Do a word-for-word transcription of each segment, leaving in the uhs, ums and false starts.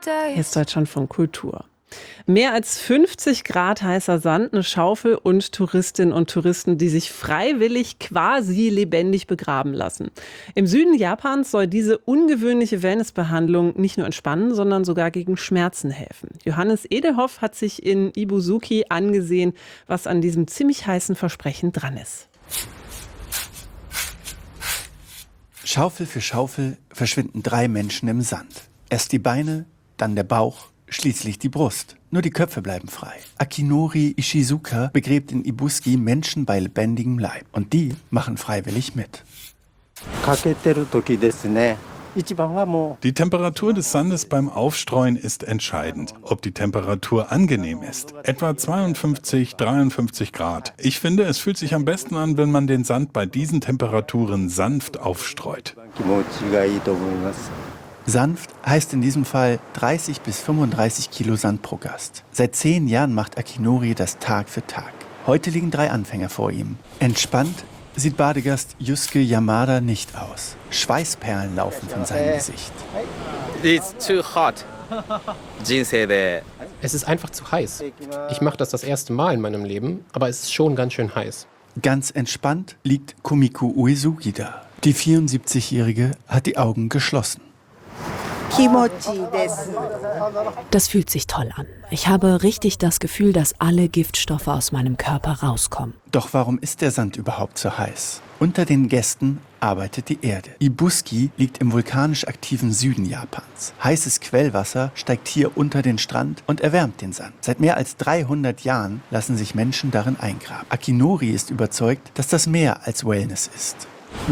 Hier ist Deutschlandfunk Kultur. Mehr als fünfzig Grad heißer Sand, eine Schaufel und Touristinnen und Touristen, die sich freiwillig quasi lebendig begraben lassen. Im Süden Japans soll diese ungewöhnliche Wellnessbehandlung nicht nur entspannen, sondern sogar gegen Schmerzen helfen. Johannes Edelhoff hat sich in Ibusuki angesehen, was an diesem ziemlich heißen Versprechen dran ist. Schaufel für Schaufel verschwinden drei Menschen im Sand. Erst die Beine, dann der Bauch, schließlich die Brust. Nur die Köpfe bleiben frei. Akinori Ishizuka begräbt in Ibusuki Menschen bei lebendigem Leib. Und die machen freiwillig mit. Die Temperatur des Sandes beim Aufstreuen ist entscheidend. Ob die Temperatur angenehm ist. Etwa zweiundfünfzig, dreiundfünfzig Grad. Ich finde, es fühlt sich am besten an, wenn man den Sand bei diesen Temperaturen sanft aufstreut. Sanft heißt in diesem Fall dreißig bis fünfunddreißig Kilo Sand pro Gast. Seit zehn Jahren macht Akinori das Tag für Tag. Heute liegen drei Anfänger vor ihm. Entspannt sieht Badegast Yusuke Yamada nicht aus. Schweißperlen laufen von seinem Gesicht. It's too hot. Es ist einfach zu heiß. Ich mache das das erste Mal in meinem Leben, aber es ist schon ganz schön heiß. Ganz entspannt liegt Kumiko Uesugi da. Die vierundsiebzigjährige hat die Augen geschlossen. Das fühlt sich toll an. Ich habe richtig das Gefühl, dass alle Giftstoffe aus meinem Körper rauskommen. Doch warum ist der Sand überhaupt so heiß? Unter den Gästen arbeitet die Erde. Ibusuki liegt im vulkanisch aktiven Süden Japans. Heißes Quellwasser steigt hier unter den Strand und erwärmt den Sand. Seit mehr als dreihundert Jahren lassen sich Menschen darin eingraben. Akinori ist überzeugt, dass das mehr als Wellness ist.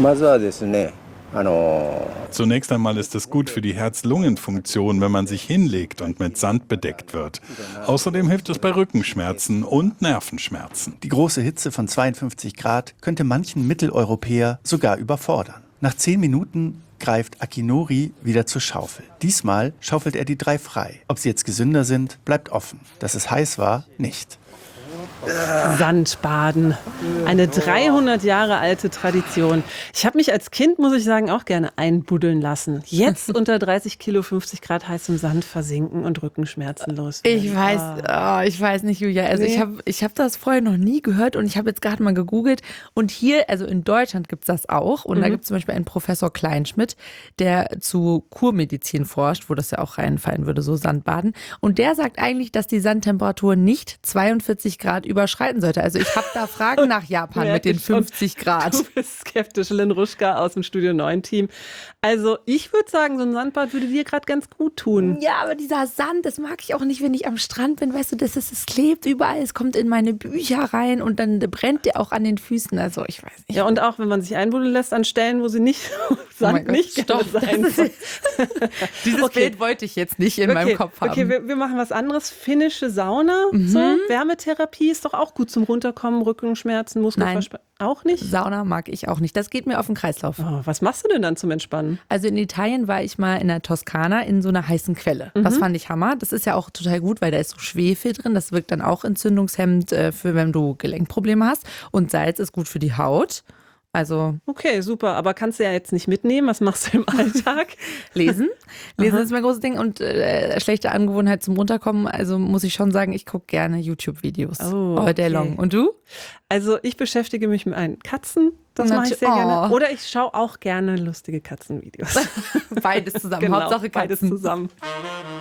Zunächst einmal ist es gut für die Herz-Lungen-Funktion, wenn man sich hinlegt und mit Sand bedeckt wird. Außerdem hilft es bei Rückenschmerzen und Nervenschmerzen. Die große Hitze von zweiundfünfzig Grad könnte manchen Mitteleuropäer sogar überfordern. Nach zehn Minuten greift Akinori wieder zur Schaufel. Diesmal schaufelt er die drei frei. Ob sie jetzt gesünder sind, bleibt offen. Dass es heiß war, nicht. Sandbaden. Eine dreihundert Jahre alte Tradition. Ich habe mich als Kind, muss ich sagen, auch gerne einbuddeln lassen. Jetzt unter dreißig Kilo, fünfzig Grad heißem Sand versinken und Rückenschmerzen los. Ich weiß, oh, ich weiß nicht, Julia. Also nee. ich habe ich hab das vorher noch nie gehört und ich habe jetzt gerade mal gegoogelt. Und hier, also in Deutschland gibt es das auch. Und mhm. da gibt es zum Beispiel einen Professor Kleinschmidt, der zu Kurmedizin forscht, wo das ja auch reinfallen würde, so Sandbaden. Und der sagt eigentlich, dass die Sandtemperatur nicht zweiundvierzig Grad überschreiten sollte. Also ich habe da Fragen nach Japan mit den fünfzig Grad. Du bist skeptisch, Lynn Ruschka aus dem Studio neun Team. Also ich würde sagen, so ein Sandbad würde dir gerade ganz gut tun. Ja, aber dieser Sand, das mag ich auch nicht, wenn ich am Strand bin. Weißt du, das ist, es klebt überall, es kommt in meine Bücher rein und dann brennt der auch an den Füßen. Also ich weiß nicht. Ja, und auch wenn man sich einbuddeln lässt an Stellen, wo sie nicht Sand oh nicht Stopp, sein soll. Dieses okay. Bild wollte ich jetzt nicht in okay. meinem Kopf haben. Okay, wir, wir machen was anderes. Finnische Sauna, mhm. so Wärmetherapie ist doch auch gut zum Runterkommen, Rückenschmerzen, Muskelverspannung. Auch nicht? Sauna mag ich auch nicht. Das geht mir auf den Kreislauf. Oh, was machst du denn dann zum Entspannen? Also in Italien war ich mal in der Toskana in so einer heißen Quelle. Mhm. Das fand ich Hammer. Das ist ja auch total gut, weil da ist so Schwefel drin. Das wirkt dann auch entzündungshemmend, für wenn du Gelenkprobleme hast. Und Salz ist gut für die Haut. Also okay, super. Aber kannst du ja jetzt nicht mitnehmen. Was machst du im Alltag? Lesen. Lesen ist mein großes Ding. Und äh, schlechte Angewohnheit zum Runterkommen. Also muss ich schon sagen, ich gucke gerne YouTube-Videos. Oh, all day okay. long. Und du? Also ich beschäftige mich mit meinen Katzen. Das mache ich sehr oh. gerne. Oder ich schaue auch gerne lustige Katzenvideos. Beides zusammen. Genau, Hauptsache Katzen. Beides zusammen.